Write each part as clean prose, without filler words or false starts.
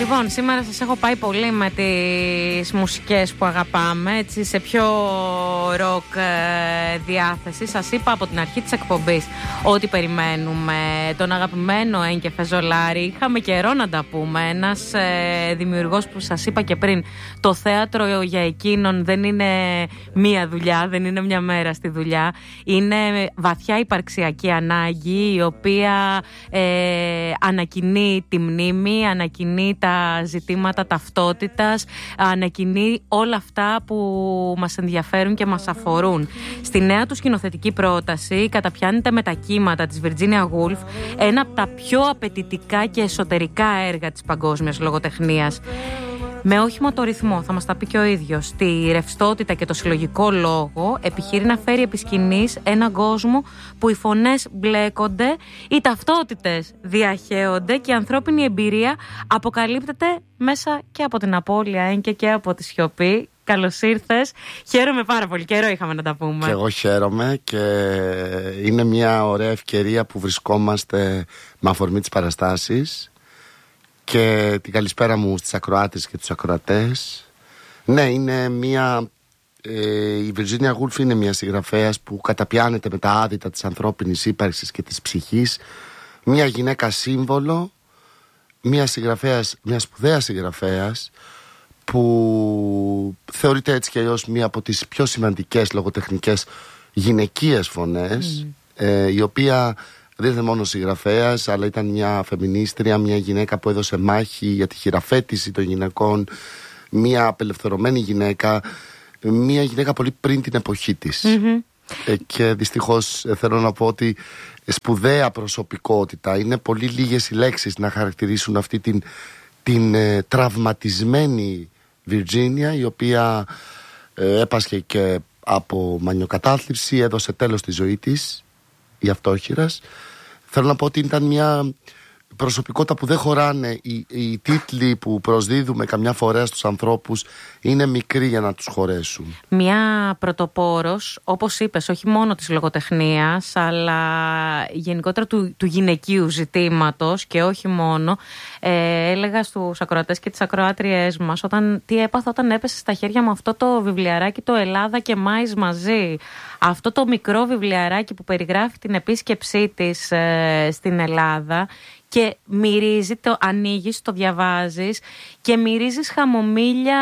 Λοιπόν, σήμερα σας έχω πάει πολύ με τις μουσικές που αγαπάμε, έτσι, σε πιο ροκ διάθεση. Σας είπα από την αρχή της εκπομπής ότι περιμένουμε τον αγαπημένο Ένκε Φεζολάρη. Είχαμε καιρό να τα πούμε. Ένας δημιουργός που σας είπα και πριν, το θέατρο για εκείνον δεν είναι μία δουλειά, δεν είναι μια μέρα στη δουλειά. Είναι βαθιά υπαρξιακή ανάγκη, η οποία ανακοινεί τη μνήμη, ανακοινεί τα ζητήματα ταυτότητας, ανακοινεί όλα αυτά που μας ενδιαφέρουν και μας αφορούν. Στη νέα του σκηνοθετική πρόταση καταπιάνεται με τα κύματα της Virginia Woolf, ένα από τα πιο απαιτητικά και εσωτερικά έργα της παγκόσμιας λογοτεχνίας. Με όχημα το ρυθμό, θα μας τα πει και ο ίδιος, τη ρευστότητα και το συλλογικό λόγο, επιχειρεί να φέρει επί σκηνής έναν κόσμο που οι φωνές μπλέκονται, οι ταυτότητες διαχέονται και η ανθρώπινη εμπειρία αποκαλύπτεται μέσα και από την απώλεια, Ένκε, και από τη σιωπή. Καλώς ήρθες. Χαίρομαι πάρα πολύ. Καιρό είχαμε να τα πούμε. Και εγώ χαίρομαι και είναι μια ωραία ευκαιρία που βρισκόμαστε με αφορμή τις παραστάσεις. Και την καλησπέρα μου στις ακροάτες και τους ακροατές. Ναι, είναι μια... η Virginia Woolf είναι μια συγγραφέας που καταπιάνεται με τα άδυτα της ανθρώπινης ύπαρξης και της ψυχής. Μια γυναίκα σύμβολο, μια σπουδαία συγγραφέας που θεωρείται έτσι και αλλιώς μια από τις πιο σημαντικές λογοτεχνικές γυναικείες φωνές, η οποία... δεν ήταν μόνο συγγραφέας, αλλά ήταν μια φεμινίστρια, μια γυναίκα που έδωσε μάχη για τη χειραφέτηση των γυναικών, μια απελευθερωμένη γυναίκα, μια γυναίκα πολύ πριν την εποχή της. Και δυστυχώς θέλω να πω ότι σπουδαία προσωπικότητα. Είναι πολύ λίγες οι λέξεις να χαρακτηρίσουν αυτή την τραυματισμένη Virginia, η οποία έπασχε και από μανιοκατάθλιψη, έδωσε τέλος στη ζωή της, η αυτόχειρας. Θέλω να πω ότι ήταν μια προσωπικότητα που δεν χωράνε οι τίτλοι που προσδίδουμε καμιά φορά στους ανθρώπους, είναι μικροί για να τους χωρέσουν. Μια πρωτοπόρος, όπως είπες, όχι μόνο της λογοτεχνίας, αλλά γενικότερα του γυναικείου ζητήματος και όχι μόνο. Έλεγα στους ακροατές και τις ακροάτριές μας τι έπαθα όταν έπεσε στα χέρια μου αυτό το βιβλιαράκι, το Ελλάδα και Μάης μαζί. Αυτό το μικρό βιβλιαράκι που περιγράφει την επίσκεψή της στην Ελλάδα. Και μυρίζει, το ανοίγεις, το διαβάζεις και μυρίζεις χαμομήλια,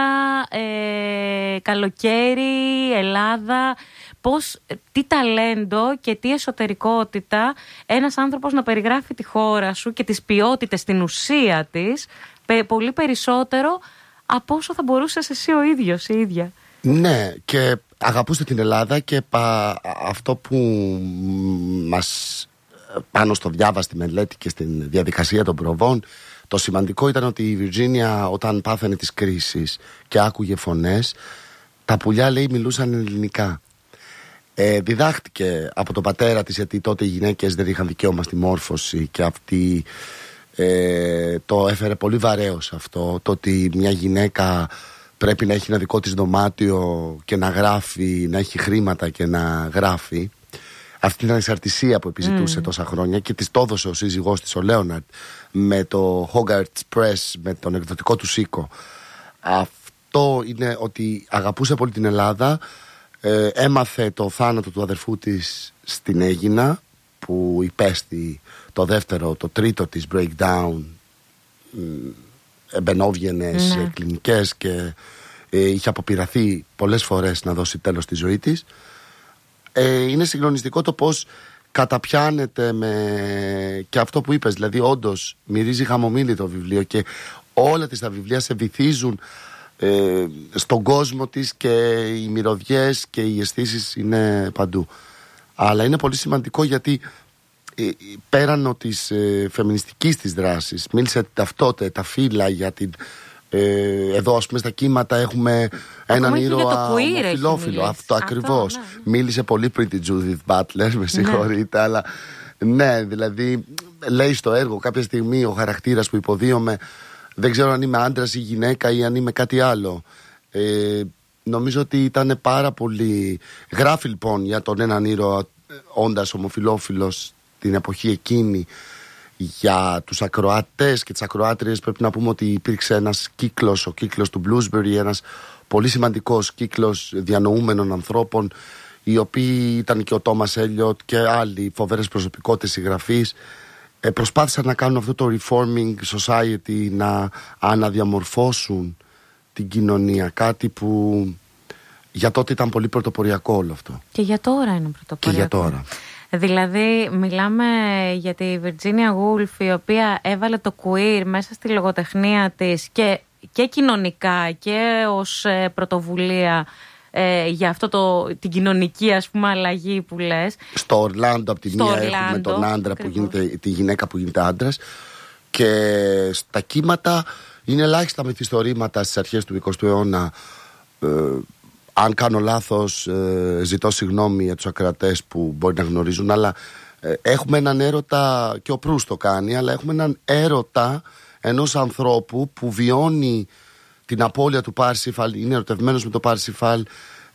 καλοκαίρι, Ελλάδα. Τι ταλέντο και τι εσωτερικότητα ένας άνθρωπος να περιγράφει τη χώρα σου και τις ποιότητες, την ουσία της, πολύ περισσότερο από όσο θα μπορούσες εσύ ο ίδιος, η ίδια. Ναι, και αγαπούστε την Ελλάδα και αυτό που μας... πάνω στο διάβα, στη μελέτη και στην διαδικασία των προβών, το σημαντικό ήταν ότι η Virginia, όταν πάθαινε τις κρίσεις και άκουγε φωνές, τα πουλιά, λέει, μιλούσαν ελληνικά. Διδάχτηκε από τον πατέρα της, γιατί τότε οι γυναίκες δεν είχαν δικαίωμα στη μόρφωση, και αυτή το έφερε πολύ βαρέως αυτό, το ότι μια γυναίκα πρέπει να έχει ένα δικό της δωμάτιο και να γράφει, να έχει χρήματα και να γράφει. Αυτή την ανεξαρτησία που επιζητούσε τόσα χρόνια, και της το έδωσε ο σύζυγός της, ο Λέοναρντ, με το Hogarth's Press, με τον εκδοτικό του οίκο. Αυτό είναι ότι αγαπούσε πολύ την Ελλάδα. Έμαθε το θάνατο του αδερφού της στην Αίγινα, που υπέστη το τρίτο της breakdown, εμπενόβγαινες κλινικές, και είχε αποπειραθεί πολλές φορές να δώσει τέλος στη ζωή της. Είναι συγκλονιστικό το πώς καταπιάνεται και αυτό που είπες, δηλαδή όντως μυρίζει χαμομήλι το βιβλίο, και όλα τις τα βιβλία σε βυθίζουν στον κόσμο της, και οι μυρωδιές και οι αισθήσεις είναι παντού. Αλλά είναι πολύ σημαντικό, γιατί πέραν της φεμινιστικής της δράσης, μίλησε για την ταυτότητα, τα φύλλα, για την... εδώ, ας πούμε, στα κύματα έχουμε έναν ήρωα ομοφυλόφιλο. Αυτό ακριβώς. Ναι. Μίλησε πολύ πριν την Judith Butler, με συγχωρείτε, αλλά ναι, δηλαδή λέει στο έργο κάποια στιγμή ο χαρακτήρας που υποδίωμε, δεν ξέρω αν είμαι άντρας ή γυναίκα ή αν είμαι κάτι άλλο. Νομίζω ότι ήταν πάρα πολύ... Γράφει λοιπόν για τον έναν ήρωα, όντας ομοφυλόφιλος την εποχή εκείνη, Για τους ακροατές και τις ακροάτριες πρέπει να πούμε ότι υπήρξε ένας κύκλος, ο κύκλος του Bloomsbury, ένας πολύ σημαντικός κύκλος διανοούμενων ανθρώπων, οι οποίοι ήταν και ο Τόμας Έλιοτ και άλλοι φοβερές προσωπικότητες συγγραφείς, προσπάθησαν να κάνουν αυτό το reforming society, να αναδιαμορφώσουν την κοινωνία, κάτι που για τότε ήταν πολύ πρωτοποριακό όλο αυτό. Και για τώρα είναι πρωτοποριακό. Και για τώρα. Δηλαδή μιλάμε για τη Virginia Woolf, η οποία έβαλε το queer μέσα στη λογοτεχνία της και κοινωνικά και ως πρωτοβουλία για αυτό την κοινωνική, ας πούμε, αλλαγή που λες. Στο Ορλάντο από τη μία έχουμε τον άντρα που γίνεται, τη γυναίκα που γίνεται άντρας, και στα κύματα είναι ελάχιστα μυθιστορήματα στις αρχές του 20ου αιώνα. Αν κάνω λάθος, ζητώ συγγνώμη για τους ακροατές που μπορεί να γνωρίζουν, αλλά έχουμε έναν έρωτα, και ο Προύς το κάνει, αλλά έχουμε έναν έρωτα ενός ανθρώπου που βιώνει την απώλεια του Πάρσιφαλ, είναι ερωτευμένος με το Πάρσιφαλ,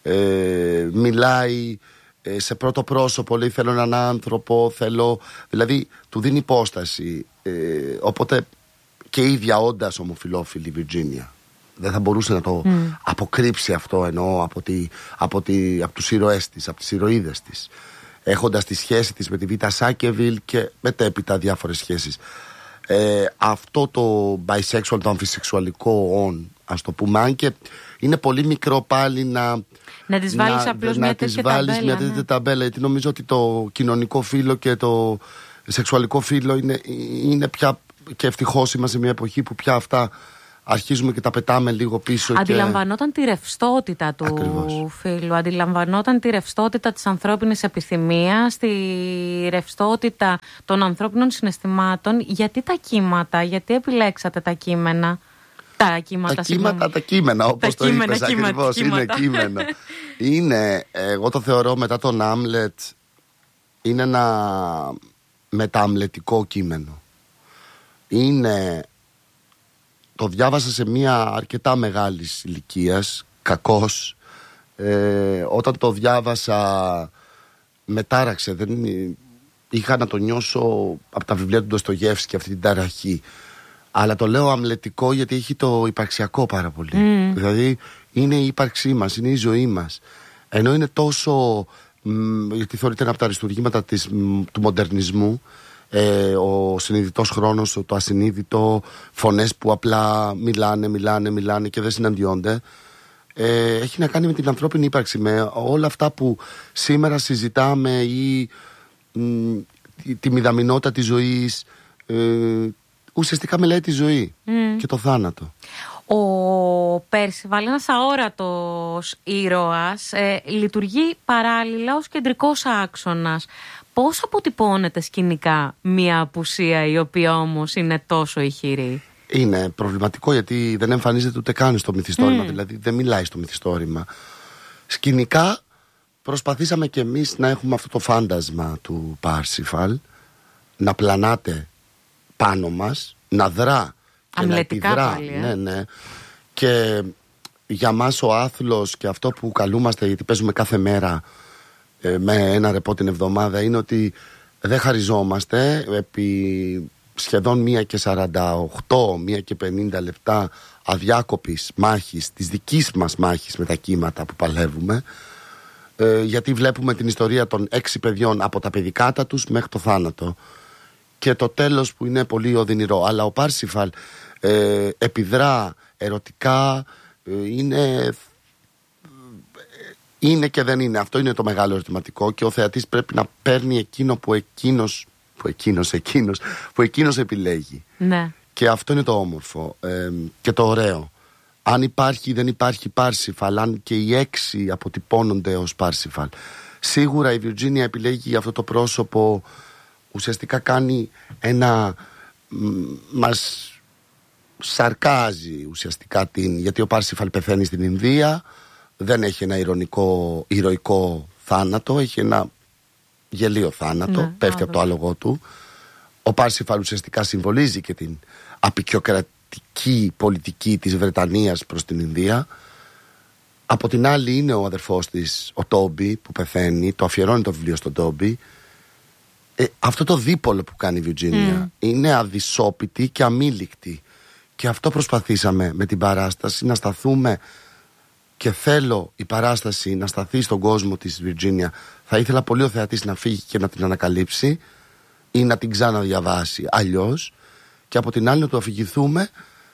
μιλάει σε πρώτο πρόσωπο, λέει θέλω έναν άνθρωπο, δηλαδή του δίνει υπόσταση, οπότε και η ίδια όντας ομοφυλόφιλη Βιρτζίνια δεν θα μπορούσε να το αποκρύψει αυτό, εννοώ από τους ήρωές της, από τις ηρωίδες της, έχοντας τη σχέση της με τη Βίτα Σάκεβιλ και μετέπειτα διάφορες σχέσεις. Αυτό το bisexual, το αμφισεξουαλικό ας το πούμε, αν και είναι πολύ μικρό πάλι να τις βάλεις απλώς μια τέτοια ταμπέλα, γιατί νομίζω ότι το κοινωνικό φύλο και το σεξουαλικό φύλο είναι πια, και ευτυχώς είμαστε σε μια εποχή που πια αυτά αρχίζουμε και τα πετάμε λίγο πίσω. Αντιλαμβανόταν τη ρευστότητα του φίλου, αντιλαμβανόταν τη ρευστότητα της ανθρώπινης επιθυμίας, τη ρευστότητα των ανθρώπινων συναισθημάτων. Γιατί τα κύματα, γιατί επιλέξατε τα κείμενα? Τα κείμενα, όπως το είπες ακριβώς, είναι κείμενα. Είναι, εγώ το θεωρώ μετά τον Άμλετ, είναι ένα μετααμλετικό κείμενο. Το διάβασα σε μια αρκετά μεγάλης ηλικίας, κακώς. Όταν το διάβασα με τάραξε, είχα να το νιώσω από τα βιβλία του Ντοστογεύσκη αυτή την ταραχή. Αλλά το λέω αμλετικό γιατί έχει το υπαρξιακό πάρα πολύ. Δηλαδή είναι η ύπαρξή μας, είναι η ζωή μας. Ενώ είναι τόσο, γιατί θεωρείται ένα από τα αριστουργήματα του μοντερνισμού, ο συνειδητός χρόνος, το ασυνείδητο, φωνές που απλά μιλάνε και δεν συναντιόνται, έχει να κάνει με την ανθρώπινη ύπαρξη, με όλα αυτά που σήμερα συζητάμε, ή τη μηδαμινότητα της ζωής. Ουσιαστικά μιλάει τη ζωή και το θάνατο. Ο Πέρσιβαλ, ένας αόρατος ήρωας, λειτουργεί παράλληλα ως κεντρικός άξονας. Πώς αποτυπώνεται σκηνικά μια απουσία η οποία όμως είναι τόσο ηχηρή? Είναι προβληματικό γιατί δεν εμφανίζεται ούτε καν στο μυθιστόρημα, δηλαδή δεν μιλάει στο μυθιστόρημα. Σκηνικά προσπαθήσαμε κι εμείς να έχουμε αυτό το φάντασμα του Πάρσιφαλ, να πλανάται πάνω μας, να δρά και αμλετικά να επιδρά. πάλι, ναι. Και για μας ο άθλος και αυτό που καλούμαστε, γιατί παίζουμε κάθε μέρα με ένα ρεπό την εβδομάδα, είναι ότι δεν χαριζόμαστε επί σχεδόν 1:48, 1:50 λεπτά αδιάκοπης μάχης, της δικής μας μάχης με τα κύματα που παλεύουμε, γιατί βλέπουμε την ιστορία των 6 παιδιών από τα παιδικάτα τους μέχρι το θάνατο και το τέλος που είναι πολύ οδυνηρό. Αλλά ο Πάρσιφαλ επιδρά ερωτικά, είναι και δεν είναι. Αυτό είναι το μεγάλο ερωτηματικό, και ο θεατής πρέπει να παίρνει εκείνο που εκείνος επιλέγει. Ναι. Και αυτό είναι το όμορφο και το ωραίο. Αν υπάρχει ή δεν υπάρχει Πάρσιφαλ, αν και οι 6 αποτυπώνονται ως Πάρσιφαλ, σίγουρα η Βιρτζίνια επιλέγει αυτό το πρόσωπο, ουσιαστικά κάνει μας σαρκάζει ουσιαστικά γιατί ο Πάρσιφαλ πεθαίνει στην Ινδία, δεν έχει ένα ηρωικό θάνατο, έχει ένα γελίο θάνατο, πέφτει από το άλογο του. Ο Πάρσιφαλ ουσιαστικά συμβολίζει και την απεικιοκρατική πολιτική της Βρετανίας προς την Ινδία. Από την άλλη είναι ο αδερφός της, ο Τόμπι, που πεθαίνει, το αφιερώνει το βιβλίο στον Τόμπι, αυτό το δίπολο που κάνει η Βιρτζίνια είναι αδυσόπιτη και αμήλικτη. Και αυτό προσπαθήσαμε με την παράσταση, να σταθούμε, και θέλω η παράσταση να σταθεί στον κόσμο της Βιρτζίνια. Θα ήθελα πολύ ο θεατής να φύγει και να την ανακαλύψει ή να την ξαναδιαβάσει αλλιώς, και από την άλλη να του αφηγηθούμε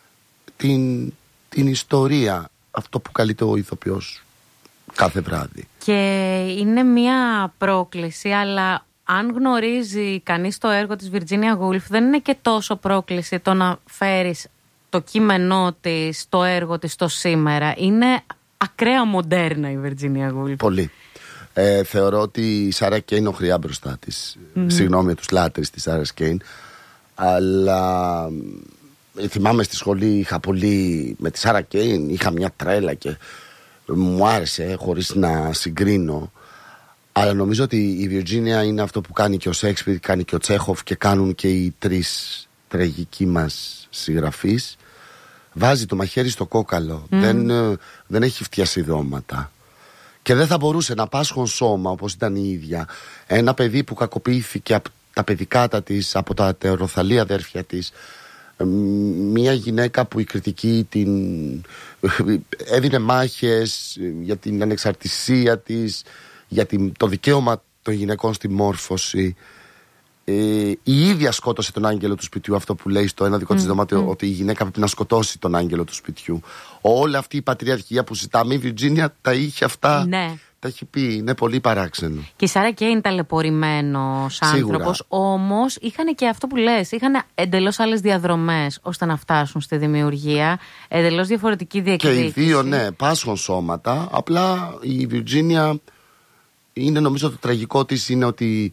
την ιστορία, αυτό που καλείται ο ηθοποιός κάθε βράδυ. Και είναι μια πρόκληση, αλλά αν γνωρίζει κανείς το έργο της Virginia Woolf, δεν είναι και τόσο πρόκληση το να φέρεις το κείμενό της, το έργο της το σήμερα. Είναι ακραία μοντέρνα η Virginia Woolf. Πολύ. Θεωρώ ότι η Σάρα Κέιν οχριά μπροστά της. Συγγνώμη τους λάτρεις της Σάρα Κέιν, αλλά θυμάμαι στη σχολή είχα πολύ με τη Σάρα Κέιν, είχα μια τρέλα και μου άρεσε χωρίς να συγκρίνω. Αλλά νομίζω ότι η Βιρτζίνια είναι αυτό που κάνει και ο Σέξπιρ, κάνει και ο Τσέχοφ και κάνουν και οι τρεις τραγικοί μας συγγραφείς. Βάζει το μαχαίρι στο κόκαλο. Δεν έχει φτιασιδώματα. Και δεν θα μπορούσε να πάσχουν σώμα όπως ήταν η ίδια. Ένα παιδί που κακοποιήθηκε από τα παιδικάτα της, από τα ατεροθαλή αδέρφια της. Μια γυναίκα που η κριτική την έδινε μάχες για την ανεξαρτησία της, για το δικαίωμα των γυναικών στη μόρφωση. Η ίδια σκότωσε τον άγγελο του σπιτιού, αυτό που λέει στο ένα δικό της δωμάτιο, ότι η γυναίκα πρέπει να σκοτώσει τον άγγελο του σπιτιού. Όλη αυτή η πατριαρχία που ζητάμε, η Βιρτζίνια τα είχε αυτά. Ναι. Τα έχει πει, είναι πολύ παράξενο. Και η Σάρα Κέιν είναι ταλαιπωρημένος άνθρωπος, όμως είχαν και αυτό που λες, είχαν εντελώς άλλες διαδρομές ώστε να φτάσουν στη δημιουργία, εντελώς διαφορετική διεκδίκηση. Και οι δύο, ναι, πάσχουν σώματα. Απλά η Βιρτζίνια είναι, νομίζω, το τραγικό της είναι ότι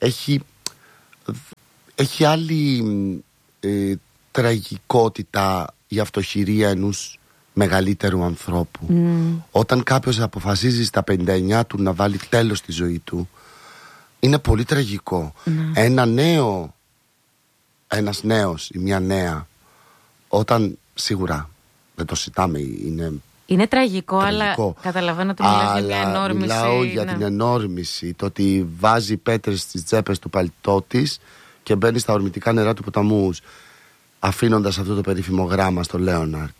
έχει άλλη τραγικότητα η αυτοχειρία ενός μεγαλύτερου ανθρώπου. Όταν κάποιος αποφασίζει στα 59 του να βάλει τέλος στη ζωή του, είναι πολύ τραγικό. Ένας νέος ή μια νέα, όταν σίγουρα δεν το συζητάμε, είναι τραγικό, αλλά καταλαβαίνω ότι μιλάς για μια ενόρμηση. Μιλάω για την ενόρμηση, το ότι βάζει πέτρες στις τσέπες του παλτό της και μπαίνει στα ορμητικά νερά του ποταμού, αφήνοντας αυτό το περίφημο γράμμα στο Λέοναρντ.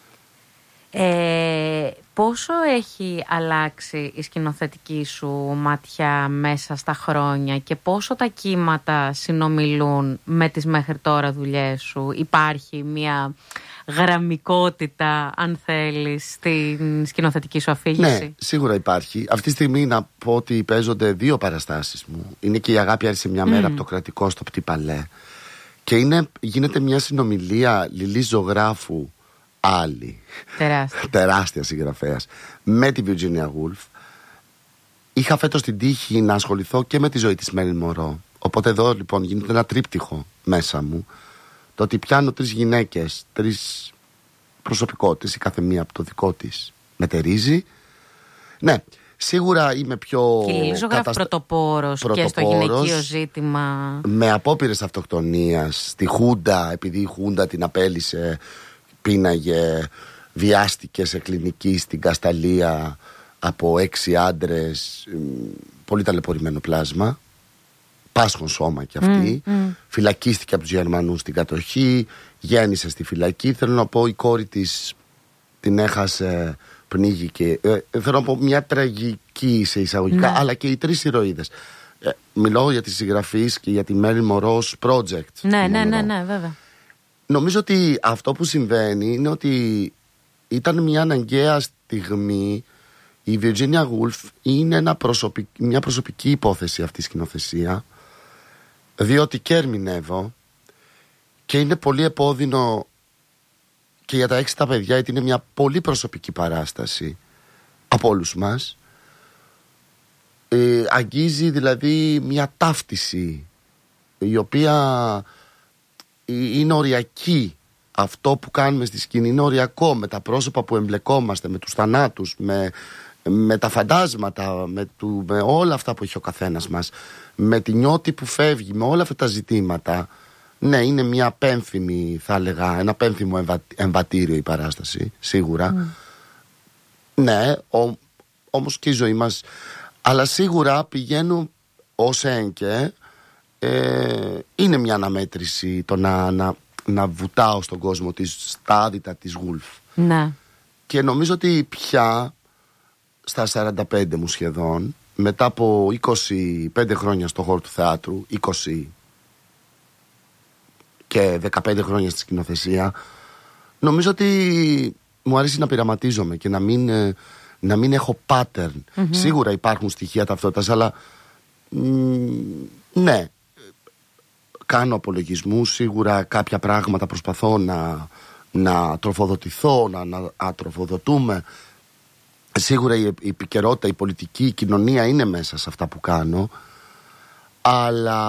Πόσο έχει αλλάξει η σκηνοθετική σου ματιά μέσα στα χρόνια και πόσο τα κύματα συνομιλούν με τις μέχρι τώρα δουλειές σου? Υπάρχει μια γραμμικότητα, αν θέλεις, στην σκηνοθετική σου αφήγηση? Ναι, σίγουρα υπάρχει. Αυτή τη στιγμή να πω ότι παίζονται 2 παραστάσεις μου. Είναι και η Αγάπη άρχισε μια μέρα από το Κρατικό στο Πτή Παλέ. Και γίνεται μια συνομιλία Λιλής Ζωγράφου, άλλη τεράστια συγγραφέας, με τη Virginia Woolf. Είχα φέτος την τύχη να ασχοληθώ και με τη ζωή της Μέριλιν Μονρό. Οπότε εδώ λοιπόν γίνεται ένα τρίπτυχο μέσα μου. Το ότι πιάνω 3 γυναίκες, 3 προσωπικότητες, η κάθε μία από το δικό της μετερίζει. Ναι, σίγουρα είμαι πιο. Και η Ζωγράφου πρωτοπόρος και στο γυναικείο ζήτημα. Με απόπειρες αυτοκτονίας στη Χούντα, επειδή η Χούντα την απέλησε, πίναγε, βιάστηκε σε κλινική στην Κασταλία από 6 άντρες, πολύ ταλαιπωρημένο πλάσμα, πάσχον σώμα κι αυτή. Φυλακίστηκε από τους Γερμανούς στην κατοχή, γέννησε στη φυλακή. Θέλω να πω, η κόρη της την έχασε, πνίγηκε. Θέλω να πω μια τραγική σε εισαγωγικά, αλλά και οι 3 ηρωίδες. Μιλώ για τη συγγραφής και για τη Μέριλιν Μονρό project. Ναι, βέβαια. Νομίζω ότι αυτό που συμβαίνει είναι ότι ήταν μια αναγκαία στιγμή. Η Virginia Woolf είναι μια προσωπική υπόθεση αυτή η σκηνοθεσία, διότι και ερμηνεύω και είναι πολύ επώδυνο και για τα 6 τα παιδιά, γιατί είναι μια πολύ προσωπική παράσταση από όλους μας. Αγγίζει δηλαδή μια ταύτιση η οποία είναι οριακή. Αυτό που κάνουμε στη σκηνή είναι οριακό, με τα πρόσωπα που εμπλεκόμαστε, με τους θανάτους, με τα φαντάσματα, με όλα αυτά που έχει ο καθένας μας, με τη νιώτη που φεύγει, με όλα αυτά τα ζητήματα. Ναι, είναι μια πένθυμη, θα έλεγα, ένα πένθυμο εμβατήριο η παράσταση, σίγουρα. Ναι, όμως και η ζωή μας. Αλλά σίγουρα πηγαίνω ως ένκε είναι μια αναμέτρηση το να βουτάω στον κόσμο στα άδυτα της Γουλφ. Ναι. Και νομίζω ότι πια στα 45 μου σχεδόν, μετά από 25 χρόνια στο χώρο του θεάτρου, 20 και 15 χρόνια στη σκηνοθεσία, νομίζω ότι μου αρέσει να πειραματίζομαι και να μην έχω pattern. Σίγουρα υπάρχουν στοιχεία ταυτότητας, αλλά ναι, κάνω απολογισμούς, σίγουρα κάποια πράγματα προσπαθώ να τροφοδοτηθώ, να ατροφοδοτούμε. Σίγουρα η επικαιρότητα, η πολιτική, η κοινωνία είναι μέσα σε αυτά που κάνω, αλλά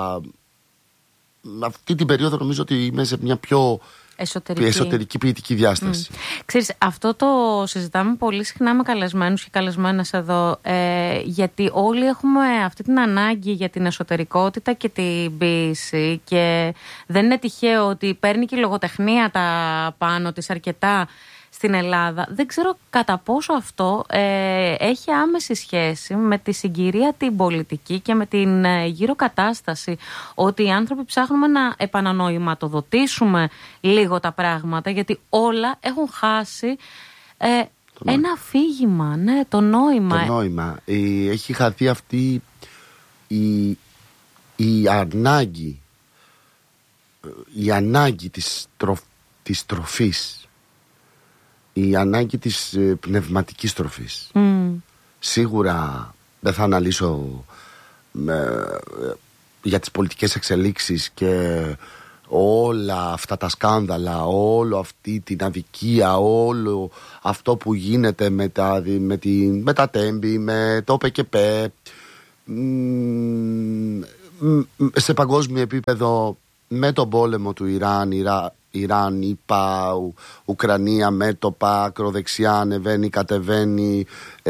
αυτή την περίοδο νομίζω ότι είμαι σε μια πιο εσωτερική ποιητική διάσταση. Ξέρεις, αυτό το συζητάμε πολύ συχνά με καλεσμένους και καλεσμένες εδώ, γιατί όλοι έχουμε αυτή την ανάγκη για την εσωτερικότητα και την ποίηση, και δεν είναι τυχαίο ότι παίρνει και η λογοτεχνία τα πάνω της αρκετά στην Ελλάδα. Δεν ξέρω κατά πόσο αυτό έχει άμεση σχέση με τη συγκυρία την πολιτική και με την γύρω κατάσταση, ότι οι άνθρωποι ψάχνουμε να επανανοηματοδοτήσουμε λίγο τα πράγματα, γιατί όλα έχουν χάσει ένα αφήγημα, ναι, το νόημα. Το νόημα. Έχει χαθεί αυτή η ανάγκη της τροφής, η ανάγκη της πνευματικής τροφής. Σίγουρα δεν θα αναλύσω για τις πολιτικές εξελίξεις και όλα αυτά τα σκάνδαλα, όλο αυτή την αδικία, όλο αυτό που γίνεται με τα τέμπη, με το ΠΚΠ, σε παγκόσμιο επίπεδο, με τον πόλεμο του Ιράν, ΙΠΑ, Ουκρανία, μέτωπα, ακροδεξιά, ανεβαίνει, κατεβαίνει.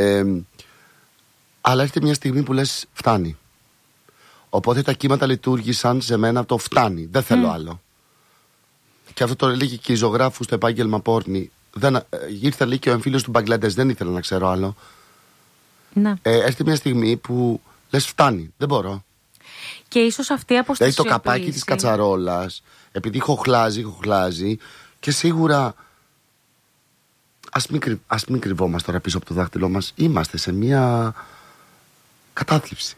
Αλλά έρχεται μια στιγμή που λες φτάνει. Οπότε τα κύματα λειτουργήσαν σε μένα το φτάνει. Δεν θέλω άλλο. Και αυτό το έλεγε και η ζωγράφου στο επάγγελμα πόρνη. Ήρθε λέει και ο εμφύλιος του Μπαγκλαντές, δεν ήθελα να ξέρω άλλο. Ναι. Έρχεται μια στιγμή που λες φτάνει, δεν μπορώ. Και ίσως αυτή η αποστασιοποίηση. Δηλαδή το καπάκι της κατσαρόλας, επειδή χοχλάζει, και σίγουρα ας μην κρυβόμαστε τώρα πίσω από το δάχτυλό μας. Είμαστε σε μια κατάθλιψη.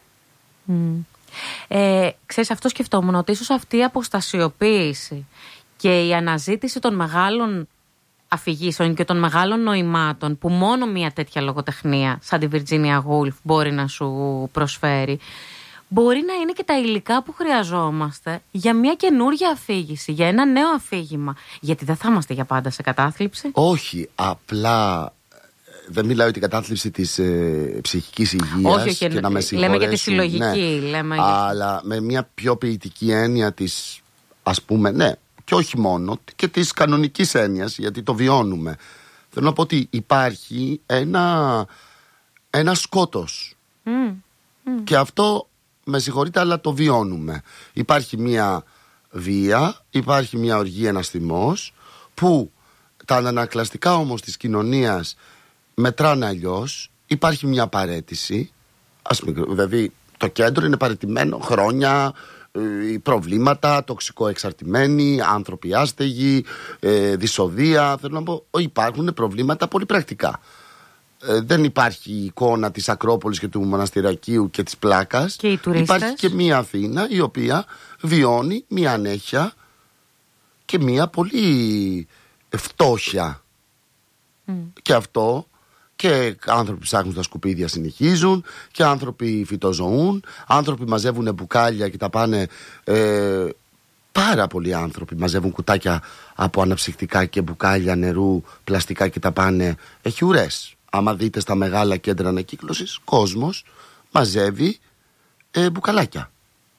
Ξέρεις, αυτό σκεφτόμουν, ότι ίσως αυτή η αποστασιοποίηση και η αναζήτηση των μεγάλων αφηγήσεων και των μεγάλων νοημάτων που μόνο μια τέτοια λογοτεχνία σαν τη Virginia Woolf μπορεί να σου προσφέρει, μπορεί να είναι και τα υλικά που χρειαζόμαστε για μια καινούργια αφήγηση, για ένα νέο αφήγημα. Γιατί δεν θα είμαστε για πάντα σε κατάθλιψη. Όχι, απλά δεν μιλάω για την κατάθλιψη της ψυχικής υγείας. Όχι, και να με συγχωρέσουν, λέμε για τη συλλογική. Ναι, λέμε αλλά με μια πιο ποιητική έννοια της, ας πούμε, ναι, και όχι μόνο, και της κανονικής έννοιας, γιατί το βιώνουμε. Θέλω να πω ότι υπάρχει ένα σκότος. Και αυτό, με συγχωρείτε, αλλά το βιώνουμε. Υπάρχει μια βία, υπάρχει μια οργή, ένας θυμός, που τα αντανακλαστικά όμως της κοινωνίας μετράνε αλλιώς. Υπάρχει μια παραίτηση. Δηλαδή το κέντρο είναι παραιτημένο χρόνια, προβλήματα, τοξικό εξαρτημένοι, άνθρωποι άστεγοι, δυσοδεία. Θέλω να πω, υπάρχουν προβλήματα πολύ πρακτικά. Δεν υπάρχει η εικόνα της Ακρόπολης και του Μοναστηρακίου και της Πλάκας. Και οι τουρίστες. Υπάρχει και μια Αθήνα η οποία βιώνει μια ανέχεια και μια πολύ φτώχεια. Και αυτό, και άνθρωποι ψάχνουν στα σκουπίδια συνεχίζουν, και άνθρωποι φυτοζωούν, άνθρωποι μαζεύουν μπουκάλια και τα πάνε. Πάρα πολλοί άνθρωποι μαζεύουν κουτάκια από αναψυκτικά και μπουκάλια νερού, πλαστικά και τα πάνε. Έχει ουρές. Άμα δείτε στα μεγάλα κέντρα ανακύκλωσης, κόσμος μαζεύει μπουκαλάκια.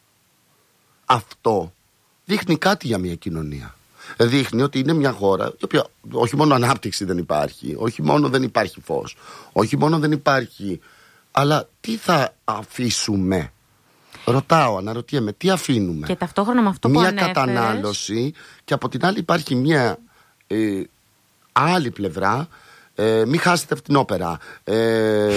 Αυτό δείχνει κάτι για μια κοινωνία. Δείχνει ότι είναι μια χώρα η οποία όχι μόνο ανάπτυξη δεν υπάρχει, όχι μόνο δεν υπάρχει φως, όχι μόνο δεν υπάρχει, αλλά τι θα αφήσουμε. Αναρωτιέμαι, τι αφήνουμε. Και ταυτόχρονα με αυτό που μια ανέφερες, κατανάλωση, και από την άλλη υπάρχει μια άλλη πλευρά. Μην χάσετε αυτήν την όπερα.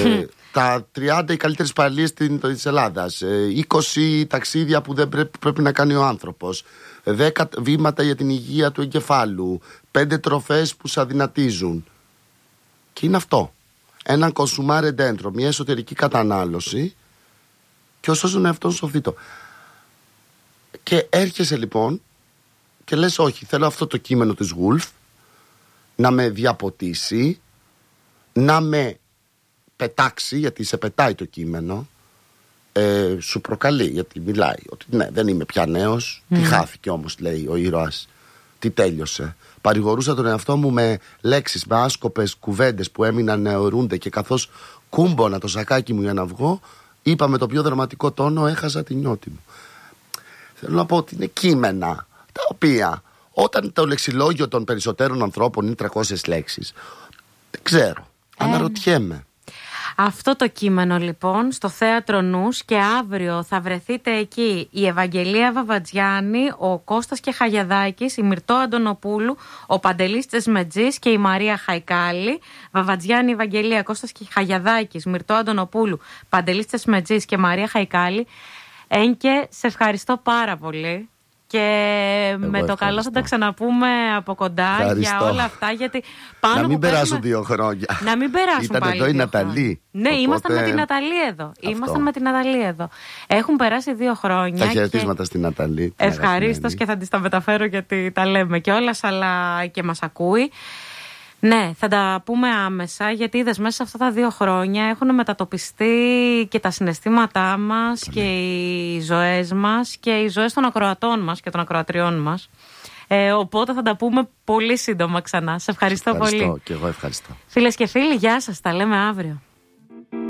τα 30 οι καλύτερες παραλίες της Ελλάδας, 20 ταξίδια που δεν πρέπει να κάνει ο άνθρωπος, 10 βήματα για την υγεία του εγκεφάλου, 5 τροφές που σε αδυνατίζουν. Και είναι αυτό. Έναν κονσουμάρε ντέντρο, μια εσωτερική κατανάλωση, και ωστόσο είναι αυτόν σοφίτο. Και έρχεσαι λοιπόν και λες όχι, θέλω αυτό το κείμενο της Γουλφ να με διαποτίσει, να με πετάξει, γιατί σε πετάει το κείμενο, σου προκαλεί, γιατί μιλάει ότι ναι, δεν είμαι πια νέος, τι χάθηκε όμως, λέει ο ήρωας, τι τέλειωσε. Παρηγορούσα τον εαυτό μου με λέξεις, με άσκοπες κουβέντες που έμειναν να αιωρούνται, και καθώς κούμπονα το σακάκι μου για να βγω, είπα με το πιο δραματικό τόνο, έχασα τη νιώτη μου. Θέλω να πω ότι είναι κείμενα τα οποία, όταν το λεξιλόγιο των περισσότερων ανθρώπων είναι 300 λέξεις, δεν ξέρω, αναρωτιέμαι. Αυτό το κείμενο λοιπόν στο Θέατρο Νους, και αύριο θα βρεθείτε εκεί η Ευαγγελία Βαβατζιάννη, ο Κώστας και Χαγιαδάκης, η Μυρτώ Αντωνοπούλου, ο Παντελής Τσεσμετζής και η Μαρία Χαϊκάλη. Βαβατζιάννη, Ευαγγελία, Κώστας και Χαγιαδάκης, Μυρτώ Αντωνοπούλου, Παντελής Τσεσμετζής και Μαρία Χαϊκάλη. Ένκε, σε ευχαριστώ πάρα πολύ. Και με το καλό θα τα ξαναπούμε από κοντά για όλα αυτά. Γιατί πάνω να μην περάσουν 2 χρόνια. Να μην περάσουν. Ήταν πάλι εδώ η Ναταλή. Ναι, οπότε... ήμασταν με την Ναταλή εδώ. Έχουν περάσει 2 χρόνια. Τα χαιρετίσματα στην Ναταλή. Ευχαρίστως, και θα της τα μεταφέρω, γιατί τα λέμε κιόλας, αλλά και μας ακούει. Ναι, θα τα πούμε άμεσα, γιατί είδες, μέσα σε αυτά τα 2 χρόνια έχουν μετατοπιστεί και τα συναισθήματά μας και οι ζωές μας και οι ζωές των ακροατών μας και των ακροατριών μας. Οπότε θα τα πούμε πολύ σύντομα ξανά. Σε ευχαριστώ πολύ. Και εγώ ευχαριστώ. Φίλες και φίλοι, γεια σας, τα λέμε αύριο.